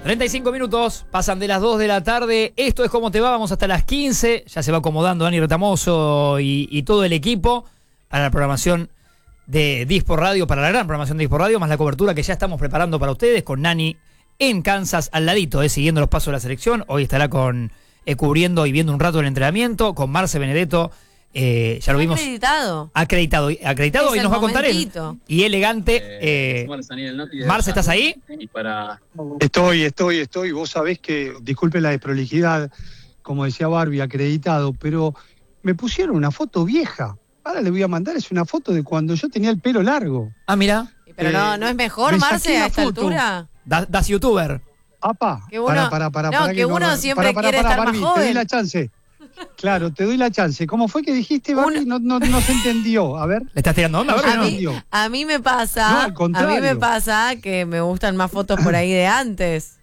35 minutos, pasan de las 2 de la tarde. Esto es Cómo Te Va, vamos hasta las 15. Ya se va acomodando Dani Retamoso y todo el equipo para la programación de Dispor Radio, para la gran programación de Dispor Radio, más la cobertura que ya estamos preparando para ustedes con Nani en Kansas, al ladito, siguiendo los pasos de la selección. Hoy estará cubriendo y viendo un rato el entrenamiento con Marce Benedetto. Ya lo vimos. Acreditado y nos va a contar él. Y elegante. Marce, ¿estás ahí? Estoy. Vos sabés que, disculpe la desprolijidad, como decía Barbie, acreditado, pero me pusieron una foto vieja. Ahora le voy a mandar, es una foto de cuando yo tenía el pelo largo. Ah, mira. Pero no es mejor, Marce, a esta altura. Das youtuber. Apa, que uno, que uno siempre quiere estar Barbie, más joven. te doy la chance. Claro, te doy la chance. ¿Cómo fue que dijiste, Barbie? No se entendió. A ver. ¿Le estás tirando onda, Barbie? A mí me pasa. No, al a mí me pasa que me gustan más fotos por ahí de antes.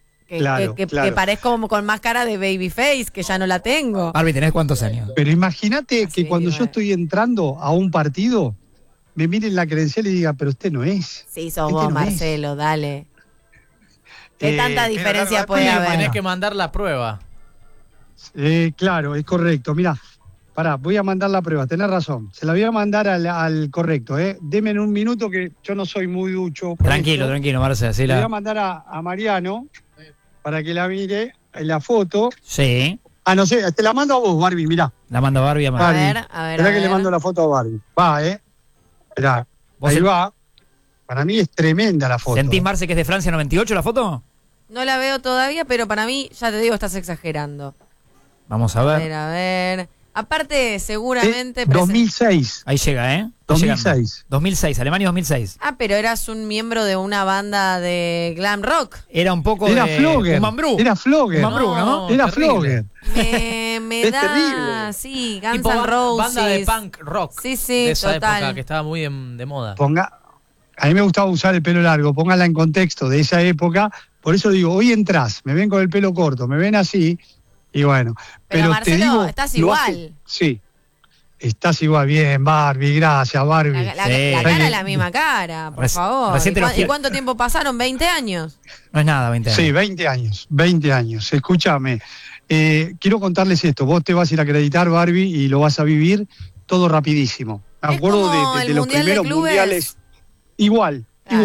Que parezco como con más cara de babyface, que ya no la tengo. Barbie, ¿tenés cuántos años? Pero imagínate que cuando yo estoy entrando a un partido, me miren la credencial y diga, pero usted no es. Sí, sos vos, Marcelo, dale. ¿Qué tanta diferencia puede haber? Tenés que mandar la prueba. Claro, es correcto. Mirá, voy a mandar la prueba, tenés razón. Se la voy a mandar al correcto, Deme en un minuto que yo no soy muy ducho. Tranquilo, Marce. Le voy a mandar a Mariano para que la mire en la foto. Sí. No sé, te la mando a vos, Barbie, mirá. La mando a Barbie a Mariano. A ver. Esperá que le mando la foto a Barbie. Va, Esperá, ahí va. Para mí es tremenda la foto. ¿Sentís, Marce, que es de Francia 98 la foto? No la veo todavía, pero para mí, ya te digo, estás exagerando. Vamos a ver. A ver. Aparte, seguramente... 2006. Ahí llega, 2006, Alemania 2006. Ah, pero eras un miembro de una banda de glam rock. Era un poco Era de... Flogger. Un Mambrú. Era Flogger. Un Mambrú, ¿no? Era Flogger. Me es da... terrible. Sí, Guns tipo N' Roses. Banda de punk rock. Sí, de esa total. época que estaba muy de moda. A mí me gustaba usar el pelo largo, póngala en contexto de esa época. Por eso digo, hoy entrás, me ven con el pelo corto, me ven así, y bueno. Pero Marcelo, te digo, estás igual. Sí, estás igual, bien, Barbie, gracias, Barbie. La cara es la misma cara, por favor. ¿Y cuánto tiempo pasaron? ¿20 años? No es nada, 20 años. Sí, 20 años. Escúchame, quiero contarles esto. Vos te vas a ir a acreditar, Barbie, y lo vas a vivir todo rapidísimo. Me acuerdo de los primeros mundiales. Igual.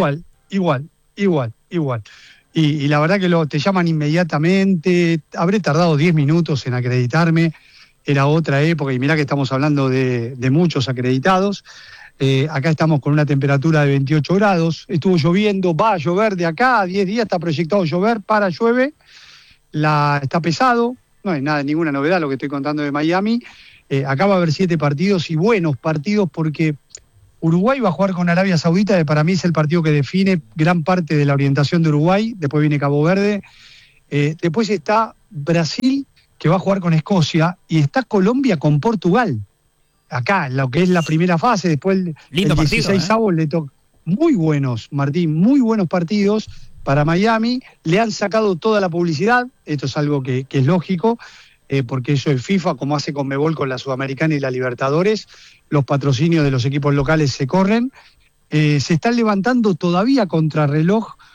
Y la verdad que te llaman inmediatamente. Habré tardado 10 minutos en acreditarme. Era otra época y mirá que estamos hablando de muchos acreditados. Acá estamos con una temperatura de 28 grados. Estuvo lloviendo, va a llover de acá a 10 días. Está proyectado llover, llueve. Está pesado. No hay ninguna novedad lo que estoy contando de Miami. Acá va a haber 7 partidos y buenos partidos porque Uruguay va a jugar con Arabia Saudita, que para mí es el partido que define gran parte de la orientación de Uruguay. Después viene Cabo Verde. Después está Brasil, que va a jugar con Escocia. Y está Colombia con Portugal. Acá, lo que es la primera fase. Después el 16avo le toca. Muy buenos, Martín, muy buenos partidos para Miami. Le han sacado toda la publicidad. Esto es algo que es lógico. Porque eso es FIFA, como hace Conmebol con la Sudamericana y la Libertadores, los patrocinios de los equipos locales se corren. Se están levantando todavía contrarreloj